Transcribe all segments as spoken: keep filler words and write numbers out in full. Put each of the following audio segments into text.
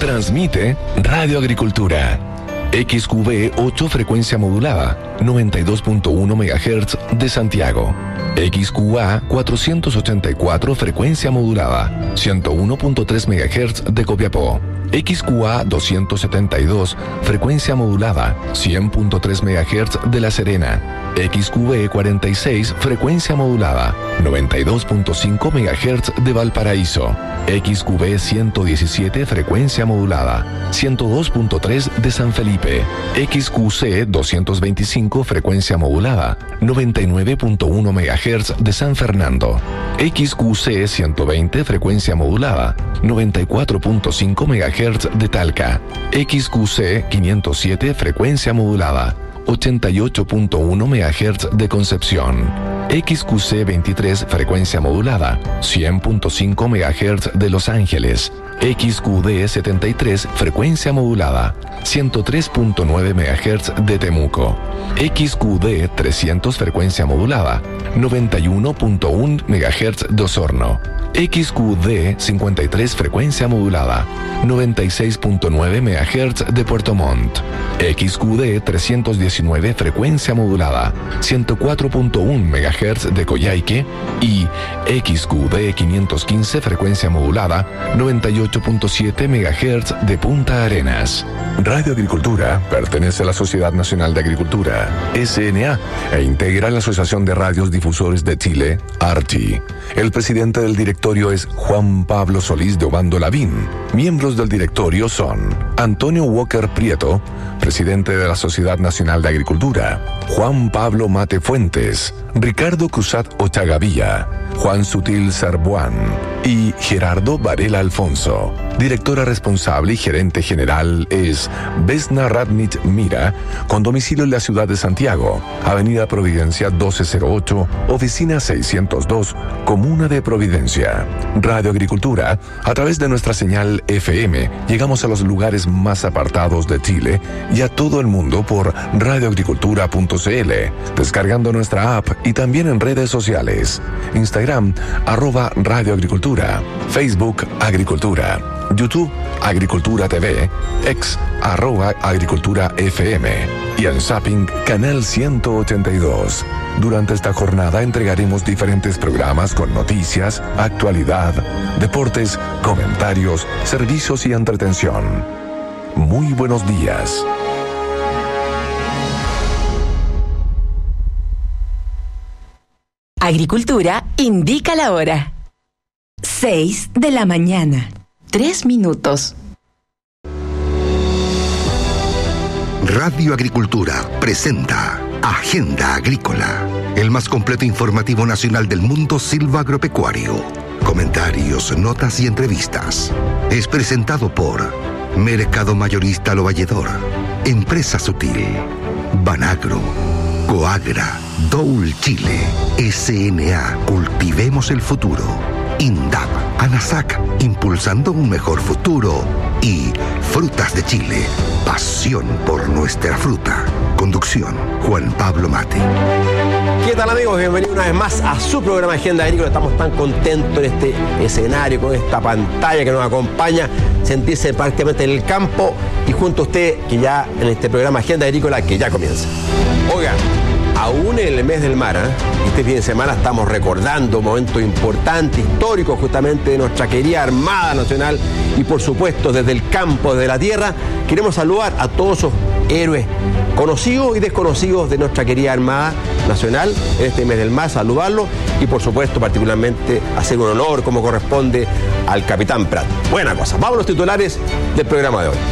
Transmite Radio Agricultura. X Q V ocho frecuencia modulada, noventa y dos punto uno megahertz de Santiago. X Q A cuatrocientos ochenta y cuatro frecuencia modulada, ciento uno punto tres megahertz de Copiapó. X Q A doscientos setenta y dos frecuencia modulada, cien punto tres megahertz de La Serena. X Q V cuarenta y seis frecuencia modulada, noventa y dos punto cinco megahertz de Valparaíso. X Q V ciento diecisiete frecuencia modulada, ciento dos punto tres de San Felipe. X Q C doscientos veinticinco frecuencia modulada, noventa y nueve punto uno megahertz de San Fernando. X Q C ciento veinte frecuencia modulada, noventa y cuatro punto cinco megahertz de Talca. X Q C quinientos siete frecuencia modulada, ochenta y ocho punto uno megahertz de Concepción. X Q C veintitrés frecuencia modulada, cien punto cinco megahertz de Los Ángeles. X Q D setenta y tres frecuencia modulada, ciento tres punto nueve megahertz de Temuco. X Q D trescientos frecuencia modulada, noventa y uno punto uno megahertz de Osorno. X Q D cincuenta y tres frecuencia modulada, noventa y seis punto nueve megahertz de Puerto Montt. X Q D trescientos diecinueve frecuencia modulada, ciento cuatro punto uno megahertz de Coyhaique. Y X Q D quinientos quince frecuencia modulada, noventa y ocho punto siete megahertz de Punta Arenas. Radio Agricultura pertenece a la Sociedad Nacional de Agricultura, S N A, e integra la Asociación de Radios Difusores de Chile, ARCHI. El presidente del directorio es Juan Pablo Solís de Obando Lavín. Miembros del directorio son Antonio Walker Prieto, presidente de la Sociedad Nacional de Agricultura; Juan Pablo Mate Fuentes; Ricardo Cruzat Ochagavía; Juan Sutil Sarbuán y Gerardo Varela Alfonso. Directora responsable y gerente general es Vesna Radnich Mira, con domicilio en la ciudad de Santiago, Avenida Providencia doce cero ocho, Oficina seiscientos dos, Comuna de Providencia. Radio Agricultura, a través de nuestra señal F M, llegamos a los lugares más apartados de Chile y a todo el mundo por radioagricultura punto c l, descargando nuestra app y también en redes sociales. Instagram, arroba Radio Agricultura; Facebook, Agricultura; YouTube, Agricultura T V; X, arroba Agricultura F M; y en Zapping, Canal ciento ochenta y dos. Durante esta jornada entregaremos diferentes programas con noticias, actualidad, deportes, comentarios, servicios y entretención. Muy buenos días. Agricultura indica la hora. Seis de la mañana. Tres minutos. Radio Agricultura presenta Agenda Agrícola, el más completo informativo nacional del mundo silvagropecuario. Comentarios, notas y entrevistas. Es presentado por Mercado Mayorista Lo Valledor, Empresa Sutil, Banagro, Coagra, Doul Chile, S N A, Cultivemos el Futuro, INDAP, ANASAC, impulsando un mejor futuro, y Frutas de Chile, pasión por nuestra fruta. Conducción, Juan Pablo Mate. ¿Qué tal, amigos? Bienvenidos una vez más a su programa Agenda Agrícola. Estamos tan contentos en este escenario, con esta pantalla que nos acompaña, sentirse prácticamente en el campo y junto a usted, que ya en este programa Agenda Agrícola que ya comienza. Oigan, aún en el mes del mar, ¿eh? Este fin de semana estamos recordando momentos importantes, históricos justamente de nuestra querida Armada Nacional y por supuesto desde el campo, desde la tierra, queremos saludar a todos esos héroes conocidos y desconocidos de nuestra querida Armada Nacional en este mes del mar, saludarlos y por supuesto particularmente hacer un honor como corresponde al Capitán Prat. Buena cosa, vamos a los titulares del programa de hoy.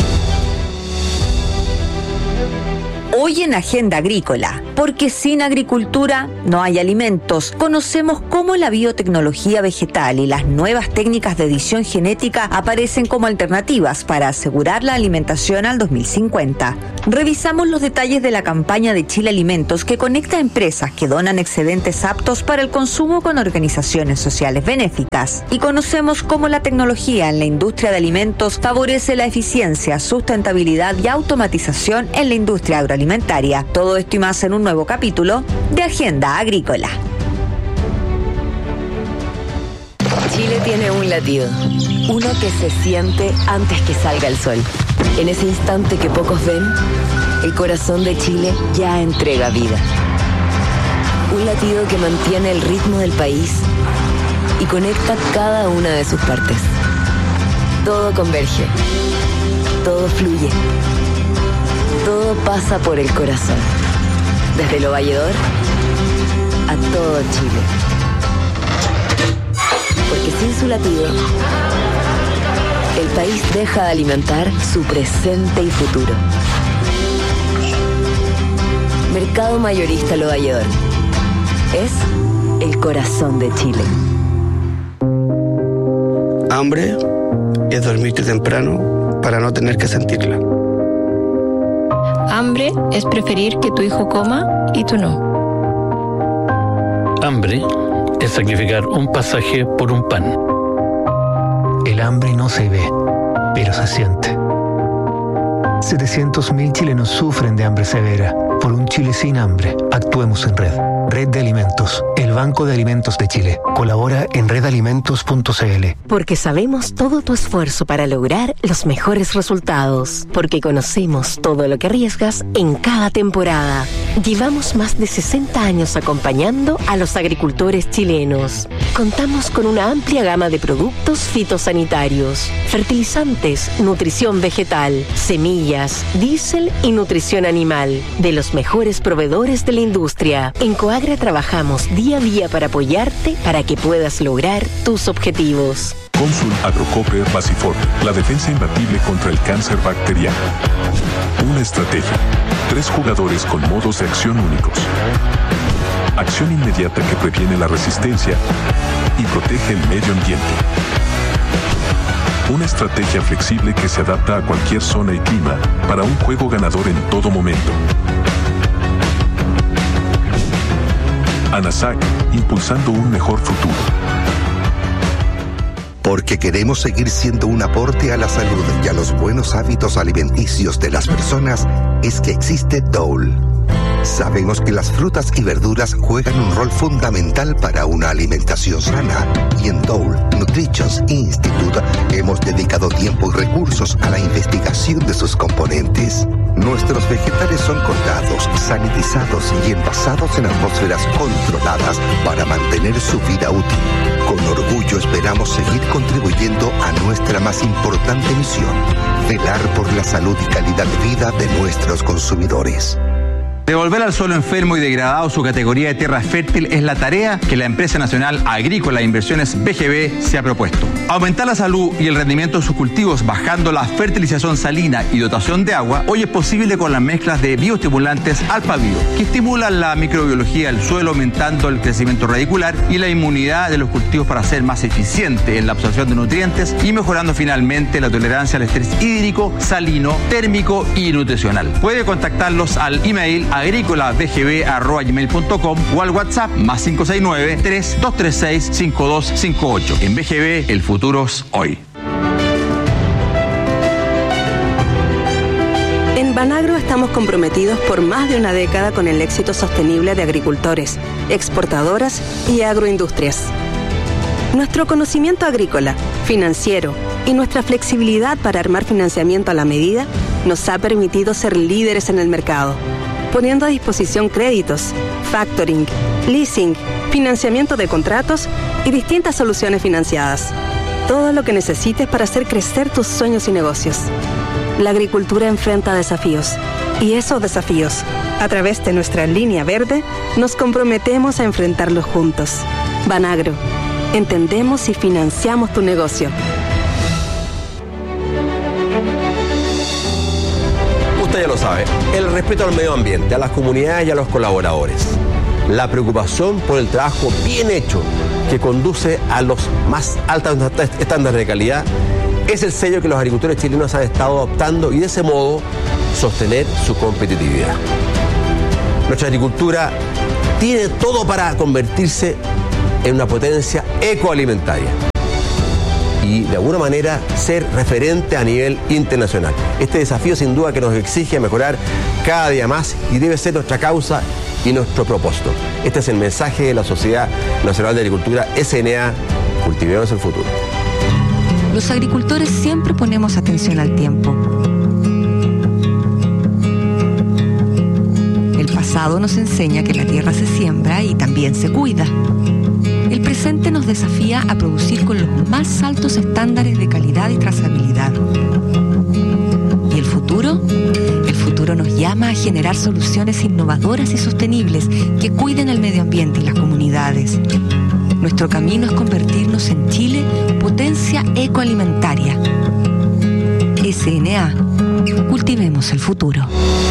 Hoy en Agenda Agrícola, porque sin agricultura no hay alimentos, conocemos cómo la biotecnología vegetal y las nuevas técnicas de edición genética aparecen como alternativas para asegurar la alimentación al dos mil cincuenta. Revisamos los detalles de la campaña de Chile Alimentos que conecta a empresas que donan excedentes aptos para el consumo con organizaciones sociales benéficas. Y conocemos cómo la tecnología en la industria de alimentos favorece la eficiencia, sustentabilidad y automatización en la industria agroalimentaria. Todo esto y más en un nuevo capítulo de Agenda Agrícola. Chile tiene un latido. Uno que se siente antes que salga el sol. En ese instante que pocos ven, el corazón de Chile ya entrega vida. Un latido que mantiene el ritmo del país y conecta cada una de sus partes. Todo converge, todo fluye, todo pasa por el corazón. Desde Lo Valledor a todo Chile. Porque sin su latido, el país deja de alimentar su presente y futuro. Mercado Mayorista Lo Valledor. Es el corazón de Chile. Hambre es dormirte temprano para no tener que sentirla. Hambre es preferir que tu hijo coma y tú no. Hambre es sacrificar un pasaje por un pan. El hambre no se ve, pero se siente. setecientos mil chilenos sufren de hambre severa. Por un Chile sin hambre, actuemos en red. Red de Alimentos, el Banco de Alimentos de Chile. Colabora en red alimentos punto c l. Porque sabemos todo tu esfuerzo para lograr los mejores resultados. Porque conocemos todo lo que arriesgas en cada temporada. Llevamos más de sesenta años acompañando a los agricultores chilenos. Contamos con una amplia gama de productos fitosanitarios, fertilizantes, nutrición vegetal, semillas, diésel y nutrición animal, de los mejores proveedores de la industria. En Coagra trabajamos día a día para apoyarte para que puedas lograr tus objetivos. Consul Agrocopper Basifort, la defensa imbatible contra el cáncer bacteriano. Una estrategia. Tres jugadores con modos de acción únicos. Acción inmediata que previene la resistencia y protege el medio ambiente. Una estrategia flexible que se adapta a cualquier zona y clima para un juego ganador en todo momento. ANASAC, impulsando un mejor futuro. Porque queremos seguir siendo un aporte a la salud y a los buenos hábitos alimenticios de las personas, es que existe Dole. Sabemos que las frutas y verduras juegan un rol fundamental para una alimentación sana, y en Dole Nutrition Institute hemos dedicado tiempo y recursos a la investigación de sus componentes. Nuestros vegetales son cortados, sanitizados y envasados en atmósferas controladas para mantener su vida útil. Con orgullo esperamos seguir contribuyendo a nuestra más importante misión: velar por la salud y calidad de vida de nuestros consumidores. Devolver al suelo enfermo y degradado su categoría de tierra fértil es la tarea que la Empresa Nacional Agrícola e Inversiones B G B se ha propuesto. Aumentar la salud y el rendimiento de sus cultivos bajando la fertilización salina y dotación de agua hoy es posible con las mezclas de bioestimulantes Alpha-Bio, que estimulan la microbiología del suelo, aumentando el crecimiento radicular y la inmunidad de los cultivos para ser más eficiente en la absorción de nutrientes y mejorando finalmente la tolerancia al estrés hídrico, salino, térmico y nutricional. Puede contactarlos al email agrícola b g b arroba gmail punto com o al WhatsApp más cinco seis nueve, tres dos tres seis, cinco dos cinco ocho. En B G B, el futuro es hoy. En Banagro estamos comprometidos por más de una década con el éxito sostenible de agricultores, exportadoras y agroindustrias. Nuestro conocimiento agrícola, financiero y nuestra flexibilidad para armar financiamiento a la medida nos ha permitido ser líderes en el mercado, poniendo a disposición créditos, factoring, leasing, financiamiento de contratos y distintas soluciones financiadas. Todo lo que necesites para hacer crecer tus sueños y negocios. La agricultura enfrenta desafíos, y esos desafíos, a través de nuestra línea verde, nos comprometemos a enfrentarlos juntos. Banagro, entendemos y financiamos tu negocio. Usted ya lo sabe, el respeto al medio ambiente, a las comunidades y a los colaboradores. La preocupación por el trabajo bien hecho que conduce a los más altos estándares de calidad es el sello que los agricultores chilenos han estado adoptando y de ese modo sostener su competitividad. Nuestra agricultura tiene todo para convertirse en una potencia ecoalimentaria y de alguna manera ser referente a nivel internacional. Este desafío sin duda que nos exige mejorar cada día más y debe ser nuestra causa y nuestro propósito. Este es el mensaje de la Sociedad Nacional de Agricultura, S N A, cultivemos el futuro. Los agricultores siempre ponemos atención al tiempo. El pasado nos enseña que la tierra se siembra y también se cuida. El presente nos desafía a producir con los más altos estándares de calidad y trazabilidad. ¿Y el futuro? El futuro nos llama a generar soluciones innovadoras y sostenibles que cuiden el medio ambiente y las comunidades. Nuestro camino es convertirnos en Chile potencia ecoalimentaria. S N A. Cultivemos el futuro.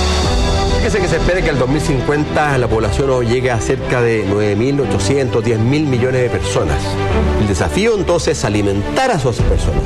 Fíjese que se espera que al dos mil cincuenta la población llegue a cerca de nueve mil ochocientos, diez mil millones de personas. El desafío entonces es alimentar a esas personas.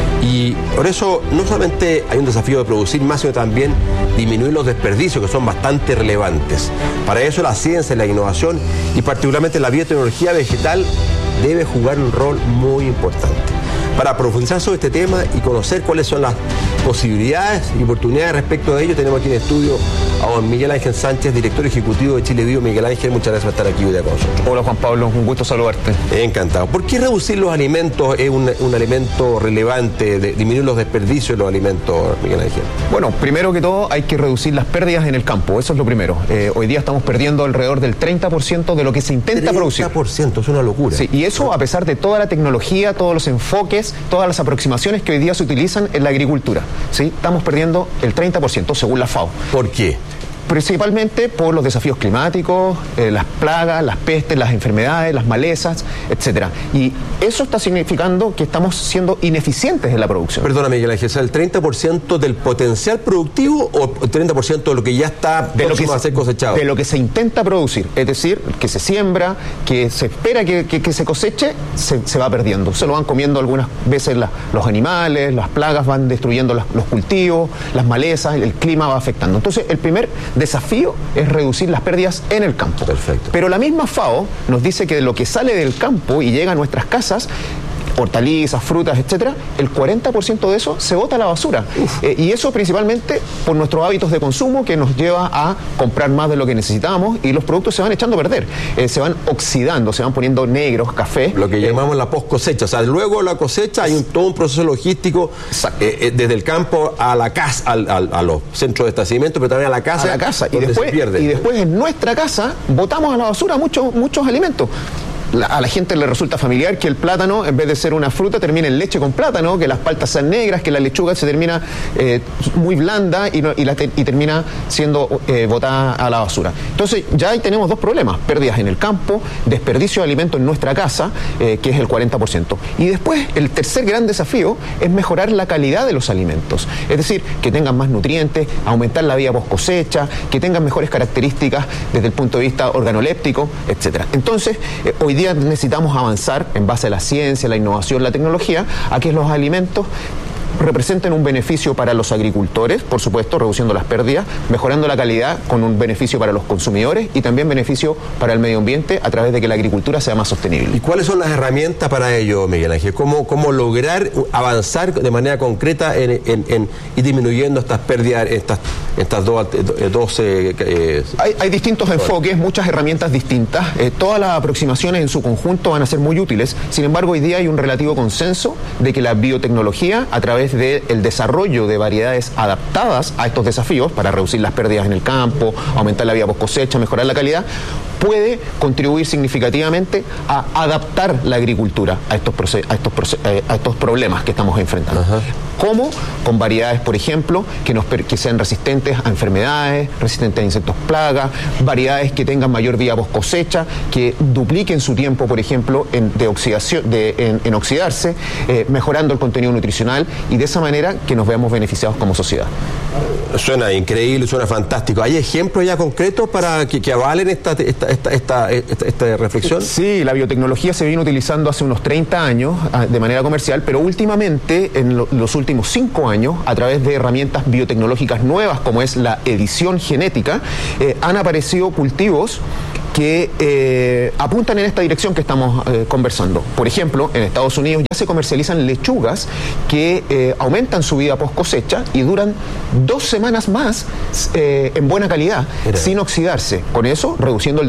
Y por eso no solamente hay un desafío de producir más, sino también disminuir los desperdicios, que son bastante relevantes. Para eso la ciencia y la innovación, y particularmente la biotecnología vegetal, debe jugar un rol muy importante. Para profundizar sobre este tema y conocer cuáles son las posibilidades y oportunidades respecto de ello, tenemos aquí en estudio a don Miguel Ángel Sánchez, director ejecutivo de Chile Bio. Miguel Ángel, muchas gracias por estar aquí hoy día con nosotros. Hola Juan Pablo, un gusto saludarte. Encantado. ¿Por qué reducir los alimentos es un, un elemento relevante, de disminuir los desperdicios de los alimentos, Miguel Ángel? Bueno, primero que todo hay que reducir las pérdidas en el campo, eso es lo primero. Eh, hoy día estamos perdiendo alrededor del treinta por ciento de lo que se intenta producir. treinta por ciento, es una locura. Sí, y eso a pesar de toda la tecnología, todos los enfoques, todas las aproximaciones que hoy día se utilizan en la agricultura. ¿Sí? Estamos perdiendo el treinta por ciento según la FAO. ¿Por qué? Principalmente por los desafíos climáticos, eh, las plagas, las pestes, las enfermedades, las malezas, etcétera. Y eso está significando que estamos siendo ineficientes en la producción. Perdona, Miguel Ángel, ¿el treinta por ciento del potencial productivo o el treinta por ciento de lo que ya está de próximo a ser cosechado? De lo que se intenta producir, es decir, que se siembra, que se espera que, que, que se coseche, se, se va perdiendo. Se lo van comiendo algunas veces la, los animales, las plagas van destruyendo las, los cultivos, las malezas, el clima va afectando. Entonces, el primer desafío es reducir las pérdidas en el campo. Perfecto. Pero la misma FAO nos dice que de lo que sale del campo y llega a nuestras casas, hortalizas, frutas, etcétera, el cuarenta por ciento de eso se bota a la basura. Eh, y eso principalmente por nuestros hábitos de consumo, que nos lleva a comprar más de lo que necesitamos y los productos se van echando a perder, eh, se van oxidando, se van poniendo negros, café. Lo que eh, llamamos la post cosecha, o sea, luego de la cosecha hay un, todo un proceso logístico eh, eh, desde el campo a la casa, al, al, a los centros de establecimiento, pero también a la casa. A la casa. Y después, y después en nuestra casa botamos a la basura muchos, muchos alimentos. La, a la gente le resulta familiar que el plátano, en vez de ser una fruta, termine en leche con plátano, que las paltas sean negras, que la lechuga se termina eh, muy blanda y, no, y, la te, y termina siendo eh, botada a la basura. Entonces ya ahí tenemos dos problemas: pérdidas en el campo, desperdicio de alimentos en nuestra casa, eh, que es el cuarenta por ciento. Y después el tercer gran desafío es mejorar la calidad de los alimentos, es decir, que tengan más nutrientes, aumentar la vida post cosecha, que tengan mejores características desde el punto de vista organoléptico, etcétera. Entonces, eh, hoy día necesitamos avanzar en base a la ciencia, la innovación, la tecnología, a que los alimentos representen un beneficio para los agricultores, por supuesto, reduciendo las pérdidas, mejorando la calidad con un beneficio para los consumidores y también beneficio para el medio ambiente a través de que la agricultura sea más sostenible. ¿Y cuáles son las herramientas para ello, Miguel Ángel? ¿Cómo, cómo lograr avanzar de manera concreta en, en, en ir disminuyendo estas pérdidas, estas, estas doce... Eh, hay, hay distintos enfoques, muchas herramientas distintas, eh, todas las aproximaciones en su conjunto van a ser muy útiles. Sin embargo, hoy día hay un relativo consenso de que la biotecnología, a través del desarrollo de variedades adaptadas a estos desafíos para reducir las pérdidas en el campo, aumentar la vida post cosecha, mejorar la calidad, puede contribuir significativamente a adaptar la agricultura a estos, a estos, a estos problemas que estamos enfrentando. Ajá. ¿Cómo? Con variedades, por ejemplo, que, nos, que sean resistentes a enfermedades, resistentes a insectos plagas, variedades que tengan mayor vida post cosecha, que dupliquen su tiempo, por ejemplo, en, de oxidación, de, en, en oxidarse, eh, mejorando el contenido nutricional y de esa manera que nos veamos beneficiados como sociedad. Suena increíble, suena fantástico. ¿Hay ejemplos ya concretos para que, que avalen esta, esta, esta, esta, esta, esta reflexión? Sí, la biotecnología se viene utilizando hace unos treinta años de manera comercial, pero últimamente, en lo, los últimos cinco años, a través de herramientas biotecnológicas nuevas como es la edición genética, eh, han aparecido cultivos que eh, apuntan en esta dirección que estamos eh, conversando. Por ejemplo, en Estados Unidos ya se comercializan lechugas que eh, aumentan su vida post cosecha y duran dos semanas más eh, en buena calidad, Era. sin oxidarse. Con eso, reduciendo el,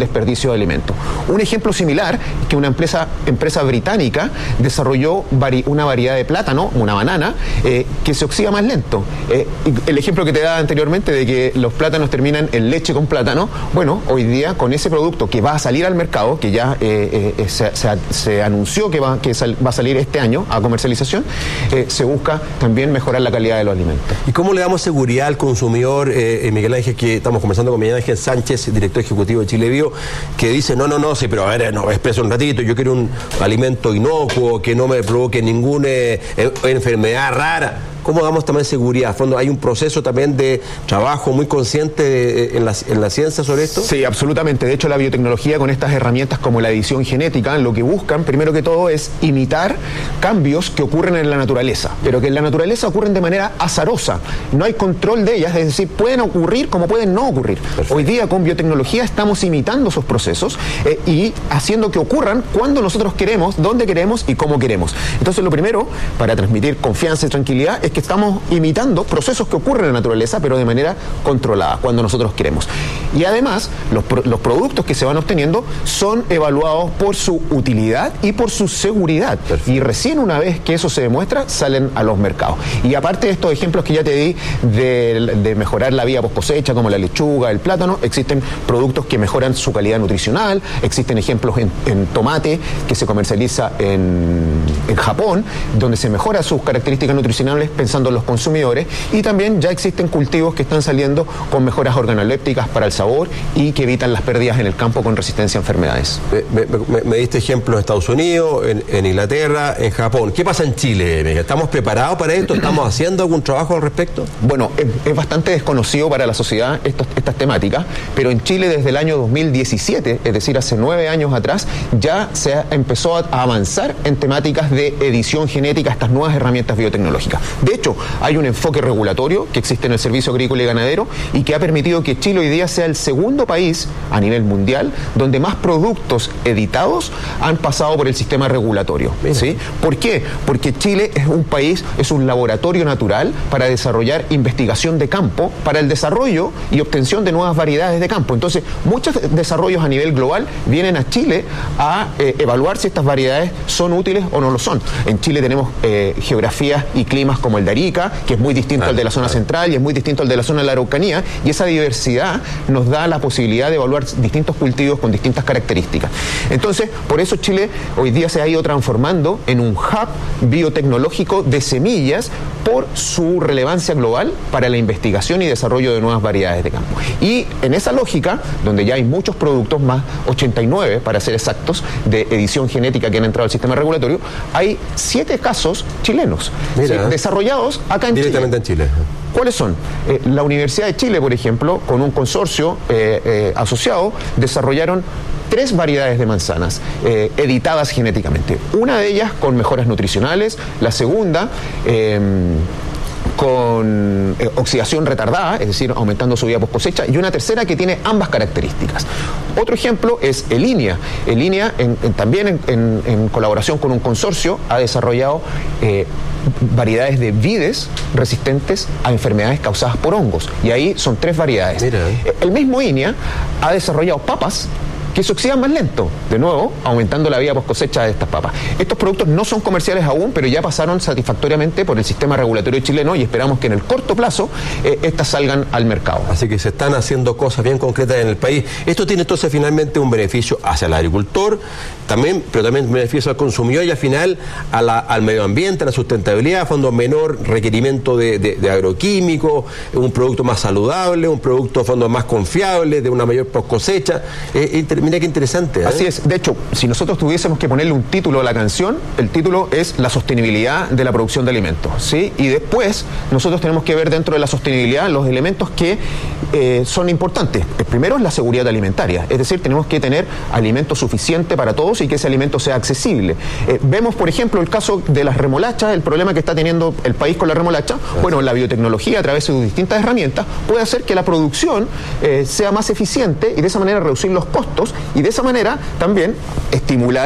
desperdicio de alimentos. Un ejemplo similar es que una empresa, empresa británica desarrolló vari, una variedad de plátano, una banana, eh, que se oxida más lento. Eh, el ejemplo que te daba anteriormente de que los plátanos terminan en leche con plátano, bueno, hoy día con ese producto que va a salir al mercado, que ya eh, eh, se, se, se anunció que, va, que sal, va a salir este año a comercialización, eh, se busca también mejorar la calidad de los alimentos. ¿Y cómo le damos seguridad al consumidor, eh, Miguel Ángel, que estamos conversando con Miguel Ángel Sánchez, director ejecutivo de Chile Bio, que dice, no, no, no, sí, pero a ver, no, expreso un ratito, yo quiero un alimento inocuo, que no me provoque ninguna eh, enfermedad rara? ¿Cómo damos también seguridad? A fondo, ¿hay un proceso también de trabajo muy consciente de, en, la, en la ciencia sobre esto? Sí, absolutamente. De hecho, la biotecnología con estas herramientas como la edición genética, lo que buscan, primero que todo, es imitar cambios que ocurren en la naturaleza, pero que en la naturaleza ocurren de manera azarosa. No hay control de ellas, es decir, pueden ocurrir como pueden no ocurrir. Perfecto. Hoy día con biotecnología estamos imitando esos procesos eh, y haciendo que ocurran cuando nosotros queremos, dónde queremos y cómo queremos. Entonces, lo primero, para transmitir confianza y tranquilidad, es que estamos imitando procesos que ocurren en la naturaleza, pero de manera controlada, cuando nosotros queremos. Y además, los, los productos que se van obteniendo son evaluados por su utilidad y por su seguridad. Perfecto. Y recién una vez que eso se demuestra, salen a los mercados. Y aparte de estos ejemplos que ya te di de, de mejorar la vía post cosecha, como la lechuga, el plátano, existen productos que mejoran su calidad nutricional, existen ejemplos en, en tomate que se comercializa en, en Japón, donde se mejora sus características nutricionales pensando en los consumidores, y también ya existen cultivos que están saliendo con mejoras organolépticas para el sabor y que evitan las pérdidas en el campo con resistencia a enfermedades. Me, me, me diste ejemplos en Estados Unidos, en, en Inglaterra, en Japón. ¿Qué pasa en Chile, Miguel? ¿Estamos preparados para esto? ¿Estamos haciendo algún trabajo al respecto? Bueno, es, es bastante desconocido para la sociedad estos, estas temáticas, pero en Chile desde el año dos mil diecisiete, es decir, hace nueve años atrás, ya se empezó a, a avanzar en temáticas de edición genética, estas nuevas herramientas biotecnológicas. De hecho, hay un enfoque regulatorio que existe en el Servicio Agrícola y Ganadero y que ha permitido que Chile hoy día sea el segundo país a nivel mundial donde más productos editados han pasado por el sistema regulatorio. ¿Sí? ¿Por qué? Porque Chile es un país, es un laboratorio natural para desarrollar investigación de campo, para el desarrollo y obtención de nuevas variedades de campo. Entonces, muchos desarrollos a nivel global vienen a Chile a eh, evaluar si estas variedades son útiles o no lo son. En Chile tenemos eh, geografías y climas como el de Arica, que es muy distinto ah, al de la zona ah. central y es muy distinto al de la zona de la Araucanía, y esa diversidad nos da la posibilidad de evaluar distintos cultivos con distintas características. Entonces, por eso Chile hoy día se ha ido transformando en un hub biotecnológico de semillas por su relevancia global para la investigación y desarrollo de nuevas variedades de campo. Y en esa lógica, donde ya hay muchos productos, más ochenta y nueve para ser exactos, de edición genética que han entrado al sistema regulatorio, hay siete casos chilenos ¿sí? desarrollados acá en directamente Chile. en Chile. ¿Cuáles son? Eh, la Universidad de Chile, por ejemplo, con un consorcio eh, eh, asociado, desarrollaron tres variedades de manzanas eh, editadas genéticamente. Una de ellas con mejoras nutricionales, la segunda eh, con eh, oxidación retardada, es decir, aumentando su vida post cosecha, y una tercera que tiene ambas características. Otro ejemplo es Elinia. Elinia, en, en, también en, en, en colaboración con un consorcio, ha desarrollado eh, variedades de vides resistentes a enfermedades causadas por hongos. Y ahí son tres variedades. Mira. El mismo Inia ha desarrollado papas que se oxidan más lento, de nuevo, aumentando la vida post cosecha de estas papas. Estos productos no son comerciales aún, pero ya pasaron satisfactoriamente por el sistema regulatorio chileno y esperamos que en el corto plazo eh, estas salgan al mercado. Así que se están haciendo cosas bien concretas en el país. Esto tiene entonces finalmente un beneficio hacia el agricultor, también, pero también un beneficio al consumidor y al final a la, al medio ambiente, a la sustentabilidad, a fondo menor requerimiento de, de, de agroquímicos, un producto más saludable, un producto a fondo más confiable, de una mayor post cosecha. Eh, Mira qué interesante. ¿eh? Así es. De hecho, si nosotros tuviésemos que ponerle un título a la canción, el título es la sostenibilidad de la producción de alimentos, ¿sí? Y después nosotros tenemos que ver dentro de la sostenibilidad los elementos que eh, son importantes. El primero es la seguridad alimentaria, es decir, tenemos que tener alimento suficiente para todos y que ese alimento sea accesible. Eh, vemos, por ejemplo, el caso de las remolachas, el problema que está teniendo el país con la remolacha. Gracias. Bueno, la biotecnología a través de sus distintas herramientas puede hacer que la producción eh, sea más eficiente y de esa manera reducir los costos y de esa manera también estimular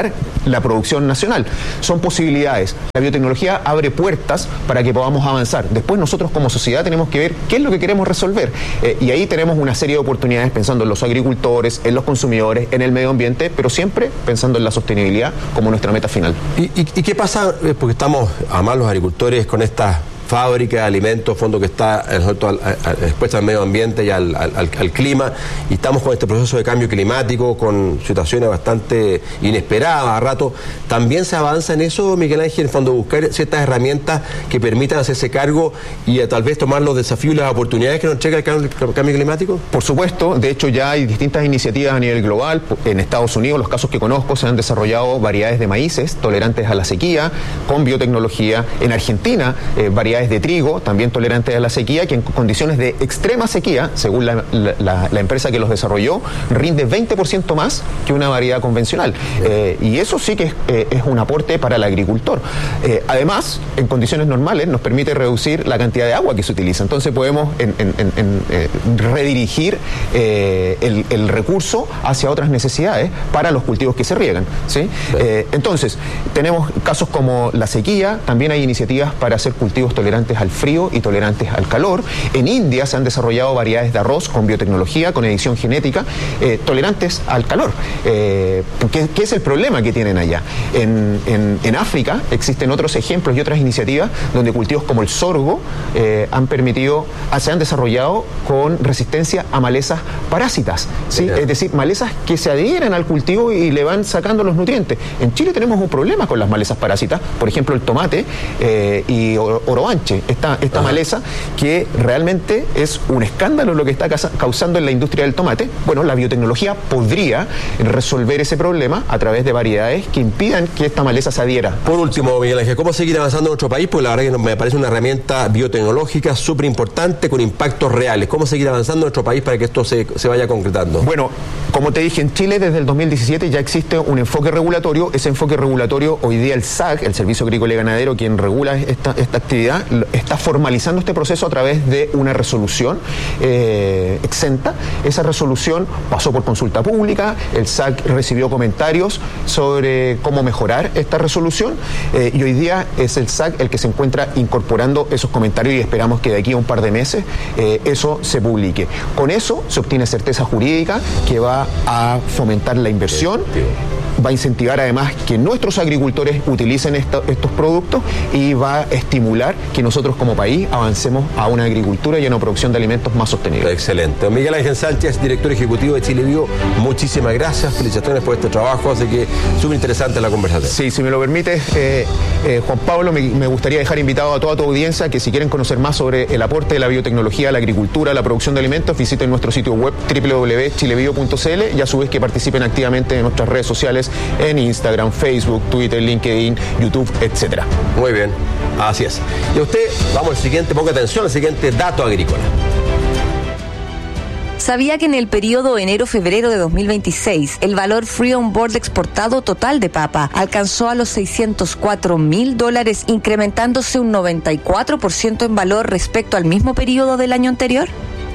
la producción nacional. Son posibilidades. La biotecnología abre puertas para que podamos avanzar. Después nosotros como sociedad tenemos que ver qué es lo que queremos resolver. Eh, y ahí tenemos una serie de oportunidades pensando en los agricultores, en los consumidores, en el medio ambiente, pero siempre pensando en la sostenibilidad como nuestra meta final. ¿Y, y, y qué pasa? Porque estamos, además los agricultores, con esta fábrica de alimentos, fondo que está expuesta al medio ambiente y al, al, al clima, y estamos con este proceso de cambio climático, con situaciones bastante inesperadas a rato. ¿También se avanza en eso, Miguel Ángel, en el fondo buscar ciertas herramientas que permitan hacerse cargo y a, tal vez tomar los desafíos y las oportunidades que nos entrega el cambio, el cambio climático? Por supuesto, de hecho ya hay distintas iniciativas a nivel global. En Estados Unidos, los casos que conozco, se han desarrollado variedades de maíces tolerantes a la sequía con biotecnología. En Argentina, eh, variedades de trigo, también tolerantes a la sequía, que en condiciones de extrema sequía, según la, la, la empresa que los desarrolló, rinde veinte por ciento más que una variedad convencional. Eh, y eso sí que es, eh, es un aporte para el agricultor. Eh, además, en condiciones normales, nos permite reducir la cantidad de agua que se utiliza. Entonces podemos en, en, en, en, eh, redirigir eh, el, el recurso hacia otras necesidades para los cultivos que se riegan, ¿sí? Eh, entonces, tenemos casos como la sequía, también hay iniciativas para hacer cultivos tolerantes al frío y tolerantes al calor. En India se han desarrollado variedades de arroz con biotecnología, con edición genética, eh, tolerantes al calor. Eh, ¿qué, ¿Qué es el problema que tienen allá? En, en, en África existen otros ejemplos y otras iniciativas donde cultivos como el sorgo eh, han permitido, se han desarrollado con resistencia a malezas parásitas, ¿sí? Es decir, malezas que se adhieren al cultivo y le van sacando los nutrientes. En Chile tenemos un problema con las malezas parásitas, por ejemplo el tomate eh, y orobanche, esta, esta maleza que realmente es un escándalo lo que está causando en la industria del tomate. Bueno, la biotecnología podría resolver ese problema a través de variedades que impidan que esta maleza se adhiera. Por último, Miguel Ángel, ¿cómo seguir avanzando en nuestro país? Porque la verdad que me parece una herramienta biotecnológica súper importante con impactos reales. ¿Cómo seguir avanzando en nuestro país para que esto se, se vaya concretando? Bueno, como te dije, en Chile desde el dos mil diecisiete ya existe un enfoque regulatorio. Ese enfoque regulatorio, hoy día el S A C, el Servicio Agrícola y Ganadero, quien regula esta, esta actividad, está formalizando este proceso a través de una resolución eh, exenta. Esa resolución pasó por consulta pública, el S A C recibió comentarios sobre cómo mejorar esta resolución eh, y hoy día es el S A C el que se encuentra incorporando esos comentarios y esperamos que de aquí a un par de meses eh, eso se publique. Con eso se obtiene certeza jurídica que va a fomentar la inversión, va a incentivar además que nuestros agricultores utilicen esto, estos productos y va a estimular que nosotros como país avancemos a una agricultura y a una producción de alimentos más sostenible. Excelente. Miguel Ángel Sánchez, director ejecutivo de Chile Bio, muchísimas gracias, felicitaciones por este trabajo, así que súper interesante la conversación. Sí, si me lo permite, eh, eh, Juan Pablo, me, me gustaría dejar invitado a toda tu audiencia que si quieren conocer más sobre el aporte de la biotecnología a la agricultura, a la producción de alimentos, visiten nuestro sitio web doble u doble u doble u punto chilebio punto c l y a su vez que participen activamente en nuestras redes sociales en Instagram, Facebook, Twitter, LinkedIn, YouTube, etcétera. Muy bien, así es. Y usted, vamos al siguiente, ponga atención al siguiente dato agrícola. ¿Sabía que en el periodo enero-febrero de dos mil veintiséis el valor free on board exportado total de papa alcanzó a los seiscientos cuatro mil dólares, incrementándose un noventa y cuatro por ciento en valor respecto al mismo periodo del año anterior?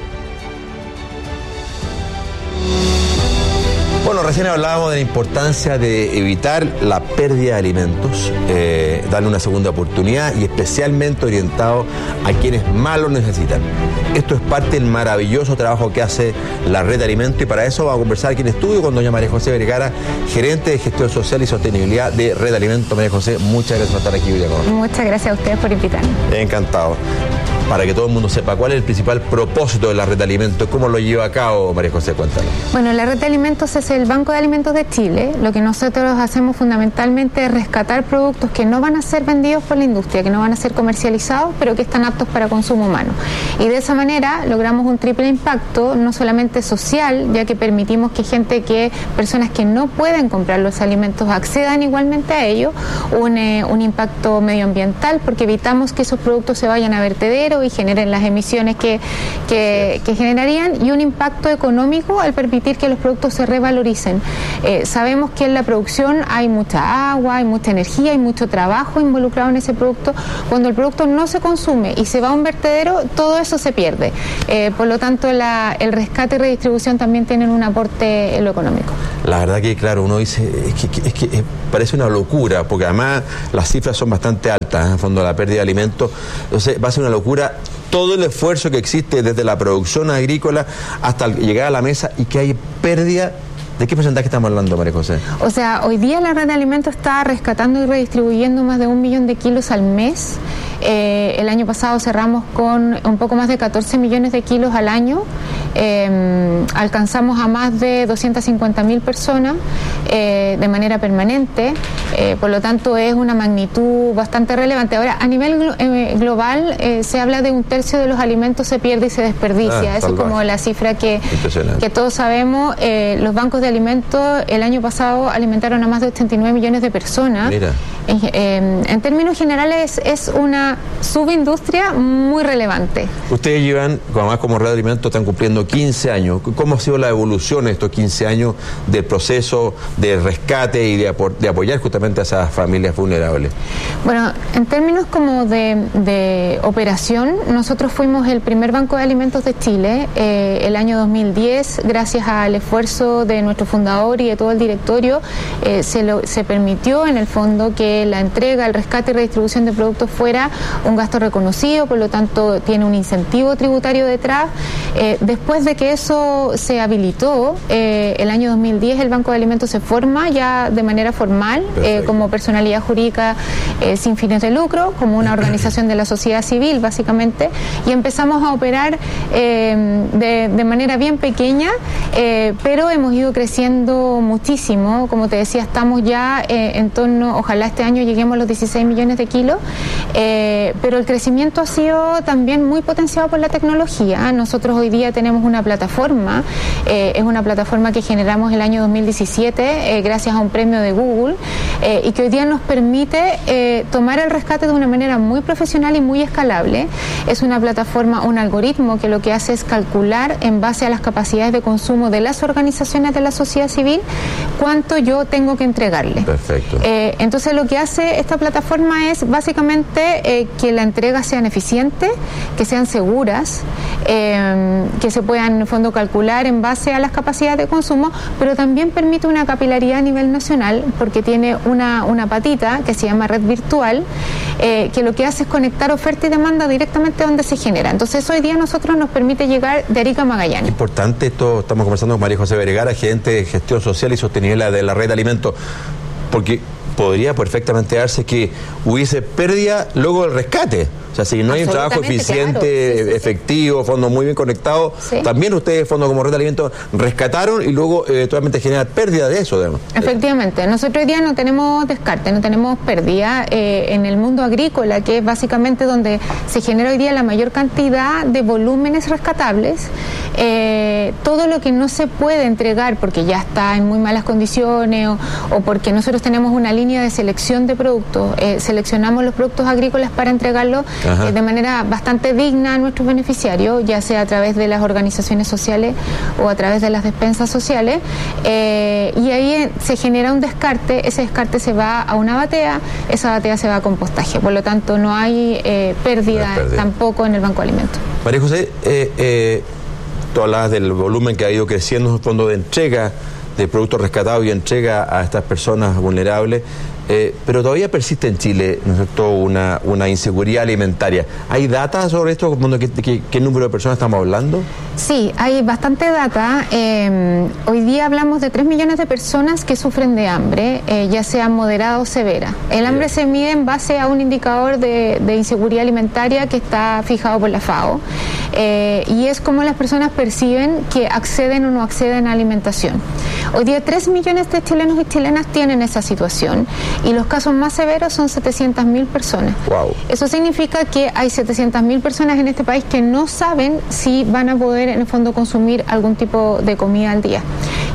Bueno, recién hablábamos de la importancia de evitar la pérdida de alimentos, eh, darle una segunda oportunidad y especialmente orientado a quienes más lo necesitan. Esto es parte del maravilloso trabajo que hace la Red de Alimentos y para eso vamos a conversar aquí en estudio con doña María José Vergara, gerente de gestión social y sostenibilidad de Red de Alimentos. María José, muchas gracias por estar aquí hoy con nosotros. Muchas gracias a ustedes por invitarme. Encantado. Para que todo el mundo sepa, ¿cuál es el principal propósito de la Red de Alimentos? ¿Cómo lo lleva a cabo, María José? Cuéntanos. Bueno, la Red de Alimentos es el Banco de Alimentos de Chile. Lo que nosotros hacemos fundamentalmente es rescatar productos que no van a ser vendidos por la industria, que no van a ser comercializados, pero que están aptos para consumo humano. Y de esa manera logramos un triple impacto, no solamente social, ya que permitimos que gente que, personas que no pueden comprar los alimentos accedan igualmente a ello, un, eh, un impacto medioambiental, porque evitamos que esos productos se vayan a vertedero y generen las emisiones que, que, que generarían, y un impacto económico al permitir que los productos se revaloricen dicen. Eh, sabemos que en la producción hay mucha agua, hay mucha energía, hay mucho trabajo involucrado en ese producto. Cuando el producto no se consume y se va a un vertedero, todo eso se pierde. Eh, por lo tanto, la, el rescate y redistribución también tienen un aporte en lo económico. La verdad que, claro, uno dice, es que, es que es, parece una locura, porque además las cifras son bastante altas, en el fondo, la pérdida de alimentos. Entonces, va a ser una locura todo el esfuerzo que existe desde la producción agrícola hasta llegar a la mesa y que hay pérdida. ¿De qué porcentaje estamos hablando, María José? O sea, hoy día la red de alimentos está rescatando y redistribuyendo más de un millón de kilos al mes. Eh, el año pasado cerramos con un poco más de catorce millones de kilos al año. Eh, alcanzamos a más de doscientas cincuenta mil personas eh, de manera permanente. Eh, por lo tanto, es una magnitud bastante relevante. Ahora, a nivel glo eh, global, eh, se habla de un tercio de los alimentos se pierde y se desperdicia. Ah, Esa es como la cifra que, que todos sabemos. Eh, los bancos de alimentos el año pasado alimentaron a más de ochenta y nueve millones de personas. Mira. En, eh, en términos generales, es una subindustria muy relevante. Ustedes llevan, además como Red de Alimentos, están cumpliendo quince años. ¿Cómo ha sido la evolución en estos quince años del proceso de rescate y de, de apoyar justamente a esas familias vulnerables? Bueno, en términos como de, de operación, nosotros fuimos el primer banco de alimentos de Chile eh, el año dos mil diez, gracias al esfuerzo de nuestro fundador y de todo el directorio, eh, se, lo, se permitió en el fondo que la entrega, el rescate y redistribución de productos fuera un gasto reconocido, por lo tanto tiene un incentivo tributario detrás. Eh, después de que eso se habilitó, eh, el año dos mil diez el Banco de Alimentos se forma ya de manera formal, eh, como personalidad jurídica eh, sin fines de lucro, como una organización de la sociedad civil básicamente, y empezamos a operar eh, de, de manera bien pequeña, eh, pero hemos ido creciendo muchísimo. Como te decía, estamos ya eh, en torno, ojalá este año lleguemos a los dieciséis millones de kilos, eh, pero el crecimiento ha sido también muy potenciado por la tecnología. Nosotros hoy día tenemos una plataforma, eh, es una plataforma que generamos el año dos mil diecisiete eh, gracias a un premio de Google, eh, y que hoy día nos permite eh, tomar el rescate de una manera muy profesional y muy escalable. Es una plataforma, un algoritmo que lo que hace es calcular en base a las capacidades de consumo de las organizaciones de la sociedad civil cuánto yo tengo que entregarle. Perfecto. Eh, entonces lo que hace esta plataforma es básicamente eh, que la entrega sean eficientes, que sean seguras, eh, que se puedan en el fondo calcular en base a las capacidades de consumo, pero también permite una capilaridad a nivel nacional porque tiene una, una patita que se llama red virtual, eh, que lo que hace es conectar oferta y demanda directamente donde se genera. Entonces hoy día a nosotros nos permite llegar de Arica a Magallanes. Importante esto, estamos conversando con María José Vergara, gerente de gestión social y sostenible de la Red de Alimentos, porque podría perfectamente darse que hubiese pérdida luego del rescate. O sea, si no hay un trabajo eficiente, claro. sí, sí, efectivo, fondos muy bien conectados, sí. También ustedes, fondos como Red de Alimentos, rescataron y luego eh, totalmente generan pérdida de eso. Digamos. Efectivamente. Nosotros hoy día no tenemos descarte, no tenemos pérdida. Eh, en el mundo agrícola, que es básicamente donde se genera hoy día la mayor cantidad de volúmenes rescatables, eh, todo lo que no se puede entregar porque ya está en muy malas condiciones o, o porque nosotros tenemos una línea de selección de productos, eh, seleccionamos los productos agrícolas para entregarlos eh, de manera bastante digna a nuestros beneficiarios, ya sea a través de las organizaciones sociales o a través de las despensas sociales, eh, y ahí se genera un descarte, ese descarte se va a una batea, esa batea se va a compostaje, por lo tanto no hay eh, pérdida, no hay pérdida tampoco en el Banco de Alimentos. María José, eh, eh, tú hablabas del volumen que ha ido creciendo en el fondo de entrega de productos rescatados y entrega a estas personas vulnerables, eh, pero todavía persiste en Chile, ¿no es cierto?, una, una inseguridad alimentaria. ¿Hay data sobre esto? ¿Qué, qué, qué número de personas estamos hablando? Sí, hay bastante data. Eh, hoy día hablamos de tres millones de personas que sufren de hambre, eh, ya sea moderada o severa. El hambre Bien. se mide en base a un indicador de, de inseguridad alimentaria que está fijado por la FAO, eh, y es como las personas perciben que acceden o no acceden a alimentación. Hoy día tres millones de chilenos y chilenas tienen esa situación y los casos más severos son setecientas mil personas. Wow. Eso significa que hay setecientas mil personas en este país que no saben si van a poder en el fondo consumir algún tipo de comida al día.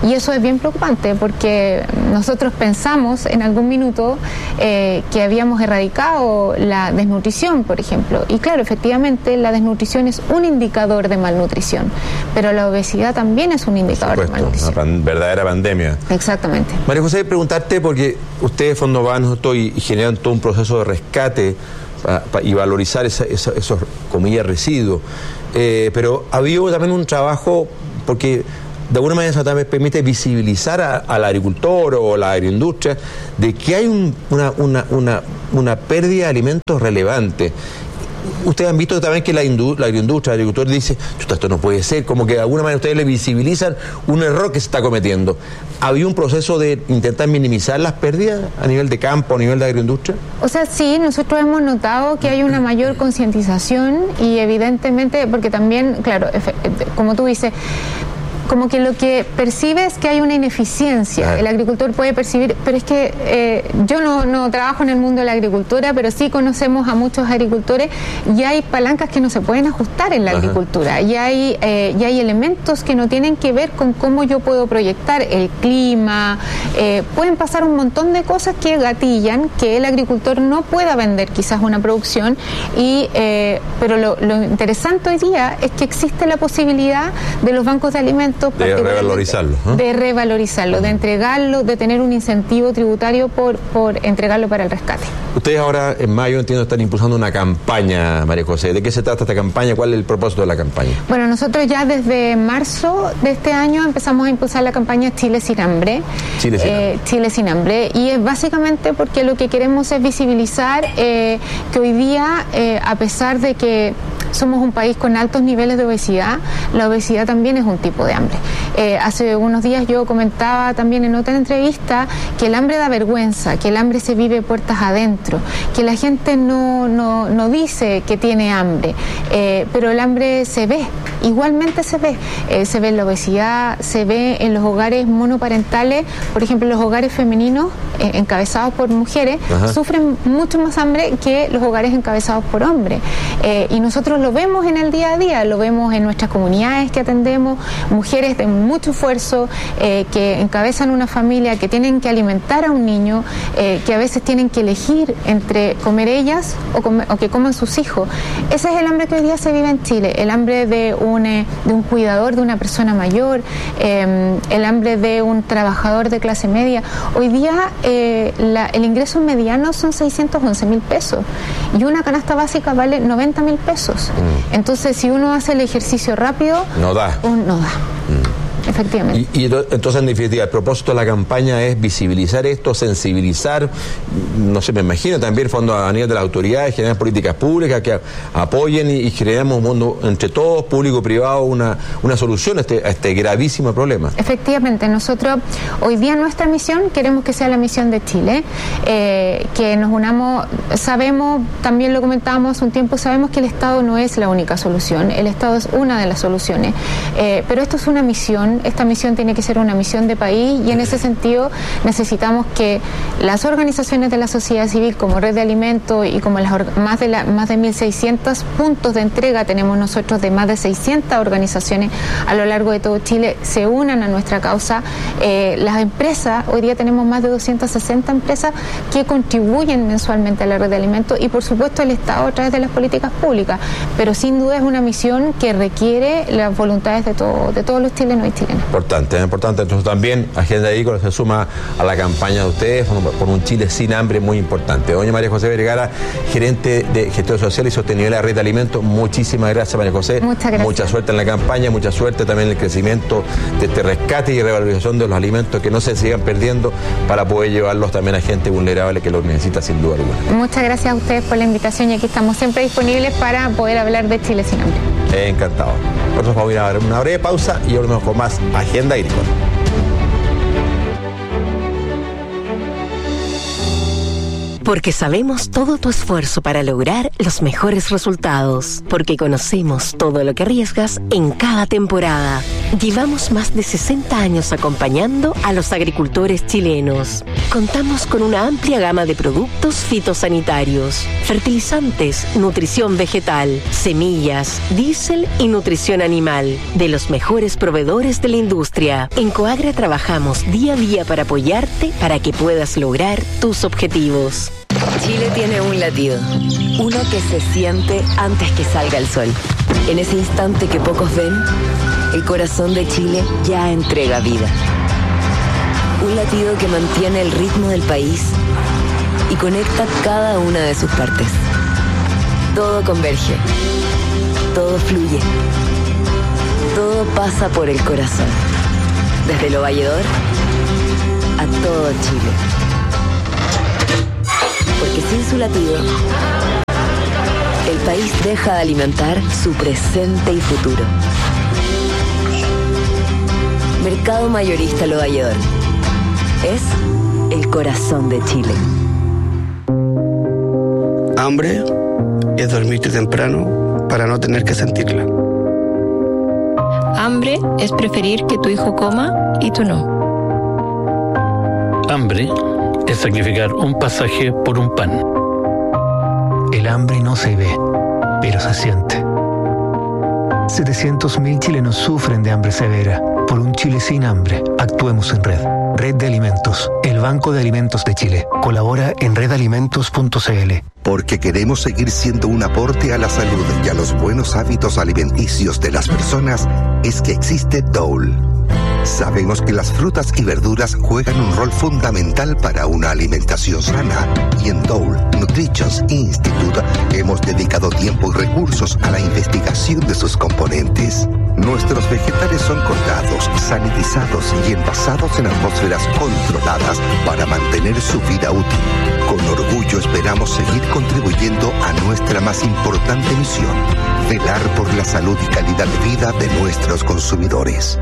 Y eso es bien preocupante porque nosotros pensamos en algún minuto eh, que habíamos erradicado la desnutrición, por ejemplo. Y claro, efectivamente, la desnutrición es un indicador de malnutrición, pero la obesidad también es un indicador supuesto, de malnutrición. Una pan, verdadera pandemia. Exactamente. María José, preguntarte, porque ustedes, Fondo Banos, y generan todo un proceso de rescate pa, pa, y valorizar esa, esa, esos, comillas, residuos. Eh, pero ha habido también un trabajo, porque de alguna manera eso también permite visibilizar a, al agricultor o la agroindustria de que hay un, una, una, una, una pérdida de alimentos relevante. Ustedes han visto también que la, indu la agroindustria, el agricultor dice, esto no puede ser, como que de alguna manera ustedes le visibilizan un error que se está cometiendo. ¿Había un proceso de intentar minimizar las pérdidas a nivel de campo, a nivel de agroindustria? O sea, sí, nosotros hemos notado que hay una mayor concientización y evidentemente, porque también, claro, como tú dices, como que lo que percibe es que hay una ineficiencia. Ah. El agricultor puede percibir, pero es que eh, yo no, no trabajo en el mundo de la agricultura, pero sí conocemos a muchos agricultores y hay palancas que no se pueden ajustar en la Ajá. agricultura y hay, eh, y hay elementos que no tienen que ver con cómo yo puedo proyectar el clima. Eh, pueden pasar un montón de cosas que gatillan que el agricultor no pueda vender quizás una producción, y eh, pero lo, lo interesante hoy día es que existe la posibilidad de los bancos de alimentos de revalorizarlo, ¿eh? de revalorizarlo, de entregarlo, de tener un incentivo tributario por, por entregarlo para el rescate. Ustedes ahora en mayo, entiendo, están impulsando una campaña, María José. ¿De qué se trata esta campaña? ¿Cuál es el propósito de la campaña? Bueno, nosotros ya desde marzo de este año empezamos a impulsar la campaña Chile sin hambre. Chile sin hambre. Eh, Chile sin hambre. Y es básicamente porque lo que queremos es visibilizar eh, que hoy día, eh, a pesar de que somos un país con altos niveles de obesidad, la obesidad también es un tipo de hambre. Eh, hace unos días yo comentaba también en otra entrevista que el hambre da vergüenza, que el hambre se vive puertas adentro, que la gente no, no, no dice que tiene hambre, eh, pero el hambre se ve, igualmente se ve. Eh, se ve en la obesidad, se ve en los hogares monoparentales, por ejemplo, los hogares femeninos eh, encabezados por mujeres Ajá. sufren mucho más hambre que los hogares encabezados por hombres. Eh, y nosotros lo vemos en el día a día, lo vemos en nuestras comunidades que atendemos, mujeres de mucho esfuerzo, eh, que encabezan una familia, que tienen que alimentar a un niño, eh, que a veces tienen que elegir entre comer ellas o, comer, o que coman sus hijos. Ese es el hambre que hoy día se vive en Chile, el hambre de un, eh, de un cuidador, de una persona mayor, eh, el hambre de un trabajador de clase media. Hoy día eh, la, el ingreso mediano son seiscientos once mil pesos y una canasta básica vale noventa mil pesos. Mm. Entonces, si uno hace el ejercicio rápido, no da. Un, no da. Mm. Efectivamente. Y, y entonces, en definitiva, el propósito de la campaña es visibilizar esto, sensibilizar, no sé, me imagino también fondo a nivel de las autoridades, generar políticas públicas que apoyen y, y generemos un mundo entre todos, público y privado, una, una solución a este, a este gravísimo problema. Efectivamente, nosotros hoy día nuestra misión queremos que sea la misión de Chile, eh, que nos unamos, sabemos, también lo comentábamos hace un tiempo, sabemos que el Estado no es la única solución, el Estado es una de las soluciones, eh, pero esto es una misión. Esta misión tiene que ser una misión de país y en ese sentido necesitamos que las organizaciones de la sociedad civil como Red de Alimentos y como las más de la, más de mil seiscientos puntos de entrega tenemos nosotros de más de seiscientas organizaciones a lo largo de todo Chile se unan a nuestra causa. Eh, las empresas, hoy día tenemos más de doscientas sesenta empresas que contribuyen mensualmente a la Red de Alimentos y por supuesto el Estado a través de las políticas públicas, pero sin duda es una misión que requiere las voluntades de, todo, de todos los chilenos y chilenas. Importante, es importante. Entonces también Agenda Agrícola se suma a la campaña de ustedes por un Chile sin hambre muy importante. Doña María José Vergara, gerente de Gestión Social y Sostenibilidad de la Red de Alimentos, muchísimas gracias, María José. Muchas gracias. Mucha suerte en la campaña, mucha suerte también en el crecimiento de este rescate y revalorización de los alimentos, que no se sigan perdiendo para poder llevarlos también a gente vulnerable que los necesita sin duda alguna. Muchas gracias a ustedes por la invitación y aquí estamos siempre disponibles para poder hablar de Chile sin hambre. Encantado. Nosotros vamos a ir a una breve pausa y volvemos con más Agenda Agrícola. Porque sabemos todo tu esfuerzo para lograr los mejores resultados. Porque conocemos todo lo que arriesgas en cada temporada. Llevamos más de sesenta años acompañando a los agricultores chilenos. Contamos con una amplia gama de productos fitosanitarios, fertilizantes, nutrición vegetal, semillas, diésel y nutrición animal, de los mejores proveedores de la industria. En Coagra trabajamos día a día para apoyarte para que puedas lograr tus objetivos. Chile tiene un latido, uno que se siente antes que salga el sol. En ese instante que pocos ven, el corazón de Chile ya entrega vida. Un latido que mantiene el ritmo del país y conecta cada una de sus partes. Todo converge, todo fluye, todo pasa por el corazón. Desde Lo Valledor a todo Chile. Porque sin su latido, el país deja de alimentar su presente y futuro. Mercado Mayorista Lo Valledor. Es el corazón de Chile. Hambre es dormirte temprano para no tener que sentirla. Hambre es preferir que tu hijo coma y tú no. Hambre es sacrificar un pasaje por un pan. El hambre no se ve, pero se siente. setecientos mil chilenos sufren de hambre severa. Por un Chile sin hambre, actuemos en red. Red de Alimentos, el Banco de Alimentos de Chile. Colabora en red alimentos punto c l. Porque queremos seguir siendo un aporte a la salud y a los buenos hábitos alimenticios de las personas, es que existe Dole. Sabemos que las frutas y verduras juegan un rol fundamental para una alimentación sana, y en Dole Nutrition Institute hemos dedicado tiempo y recursos a la investigación de sus componentes. Nuestros vegetales son cortados, sanitizados y envasados en atmósferas controladas para mantener su vida útil. Con orgullo esperamos seguir contribuyendo a nuestra más importante misión: velar por la salud y calidad de vida de nuestros consumidores.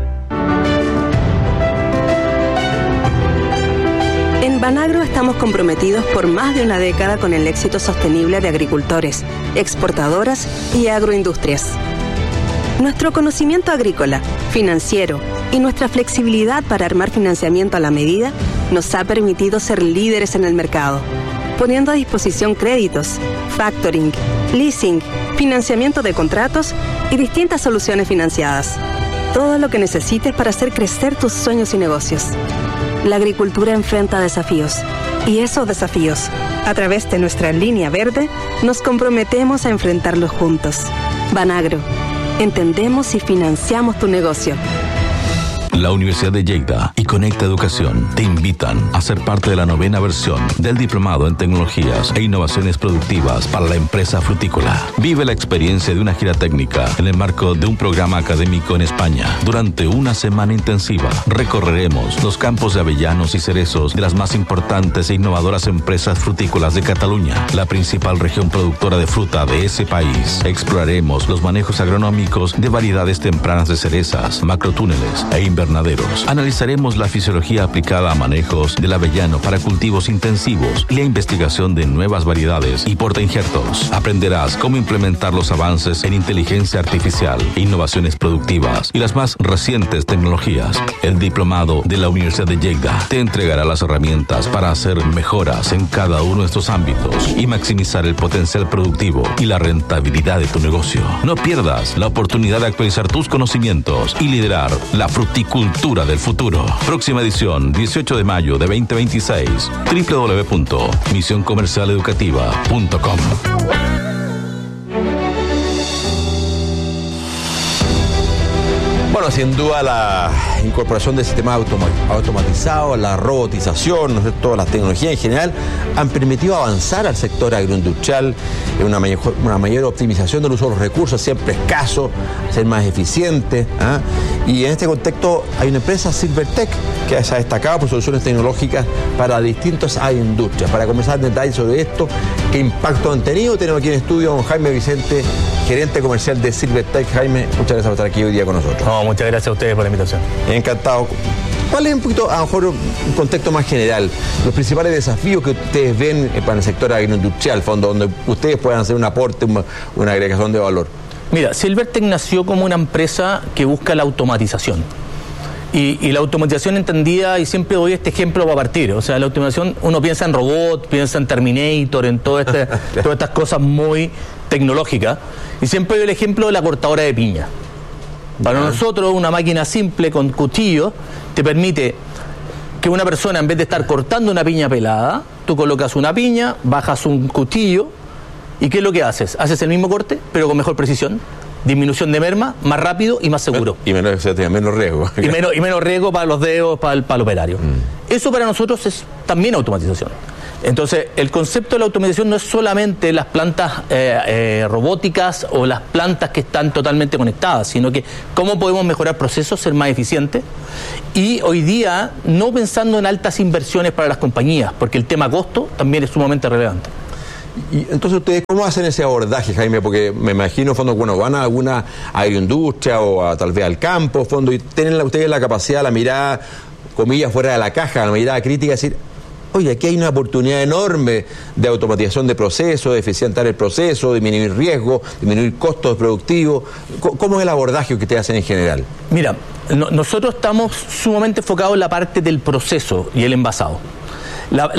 En Banagro estamos comprometidos por más de una década con el éxito sostenible de agricultores, exportadoras y agroindustrias. Nuestro conocimiento agrícola, financiero y nuestra flexibilidad para armar financiamiento a la medida nos ha permitido ser líderes en el mercado, poniendo a disposición créditos, factoring, leasing, financiamiento de contratos y distintas soluciones financiadas. Todo lo que necesites para hacer crecer tus sueños y negocios. La agricultura enfrenta desafíos, y esos desafíos, a través de nuestra línea verde, nos comprometemos a enfrentarlos juntos. Banagro. Entendemos y financiamos tu negocio. La Universidad de Lleida y Conecta Educación te invitan a ser parte de la novena versión del Diplomado en Tecnologías e Innovaciones Productivas para la empresa frutícola. Vive la experiencia de una gira técnica en el marco de un programa académico en España. Durante una semana intensiva, recorreremos los campos de avellanos y cerezos de las más importantes e innovadoras empresas frutícolas de Cataluña, la principal región productora de fruta de ese país. Exploraremos los manejos agronómicos de variedades tempranas de cerezas, macrotúneles e invernaderos. Analizaremos la fisiología aplicada a manejos del avellano para cultivos intensivos y la investigación de nuevas variedades y portainjertos. Aprenderás cómo implementar los avances en inteligencia artificial, innovaciones productivas y las más recientes tecnologías. El diplomado de la Universidad de Lleida te entregará las herramientas para hacer mejoras en cada uno de estos ámbitos y maximizar el potencial productivo y la rentabilidad de tu negocio. No pierdas la oportunidad de actualizar tus conocimientos y liderar la fruticultura Cultura del futuro. Próxima edición, dieciocho de mayo de veinte veintiséis. doble u doble u doble u punto misión comercial educativa punto com. Bueno, sin duda la incorporación de sistemas automa- automatizados, la robotización, ¿no es cierto?, las tecnologías en general han permitido avanzar al sector agroindustrial en una mayor, una mayor optimización del uso de los recursos, siempre escasos, ser más eficiente. ¿eh? Y en este contexto hay una empresa, Silvertech, que se ha destacado por soluciones tecnológicas para distintas industrias. Para conversar en detalle sobre esto, qué impacto han tenido, tenemos aquí en estudio a don Jaime Vicente, gerente comercial de Silvertech. Jaime, muchas gracias por estar aquí hoy día con nosotros. No, muchas gracias a ustedes por la invitación. Encantado. ¿Cuál es un poquito, a lo mejor, un contexto más general, los principales desafíos que ustedes ven para el sector agroindustrial, fondo, donde ustedes puedan hacer un aporte, una, una agregación de valor? Mira, Silvertech nació como una empresa que busca la automatización. Y, y la automatización entendida, y siempre doy este ejemplo para partir, o sea, la automatización, uno piensa en robot, piensa en Terminator, en todo este, todas estas cosas muy tecnológicas, y siempre doy el ejemplo de la cortadora de piña. Para uh-huh. nosotros, una máquina simple con cuchillo te permite que una persona, en vez de estar cortando una piña pelada, tú colocas una piña, bajas un cuchillo, ¿y qué es lo que haces? Haces el mismo corte, pero con mejor precisión, disminución de merma, más rápido y más seguro. Y menos, menos riesgo. Y menos, y menos riesgo para los dedos, para el, para el operario. Mm. Eso para nosotros es también automatización. Entonces, el concepto de la automatización no es solamente las plantas eh, eh, robóticas o las plantas que están totalmente conectadas, sino que cómo podemos mejorar procesos, ser más eficientes. Y hoy día, no pensando en altas inversiones para las compañías, porque el tema costo también es sumamente relevante. Y entonces ustedes, ¿cómo hacen ese abordaje, Jaime? Porque me imagino, fondo, bueno, van a alguna agroindustria o a, tal vez al campo, fondo, y tienen ustedes la capacidad, la mirada, comillas, fuera de la caja, la mirada crítica, decir, oye, aquí hay una oportunidad enorme de automatización de procesos, de eficientar el proceso, disminuir riesgo, disminuir costos productivos. ¿Cómo es el abordaje que ustedes hacen en general? Mira, no, nosotros estamos sumamente enfocados en la parte del proceso y el envasado. La,